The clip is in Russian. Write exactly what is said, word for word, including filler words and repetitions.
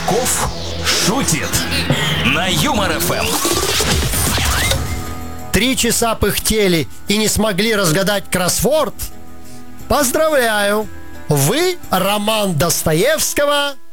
Чесноков шутит на Юмор эф эм. Три часа пыхтели и не смогли разгадать кроссворд? Поздравляю! Вы роман Достоевского